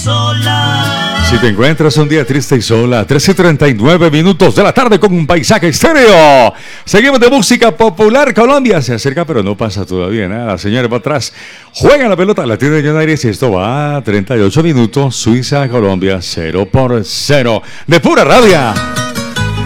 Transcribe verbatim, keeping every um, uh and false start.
sola. Si te encuentras un día triste y sola, tres y treinta y nueve minutos de la tarde con un paisaje estéreo. Seguimos de música popular. Colombia se acerca, pero no pasa todavía nada. Señores, va atrás. Juega la pelota, la tiene Millonarios y esto va a treinta y ocho minutos. Suiza, Colombia, cero por cero. De pura rabia.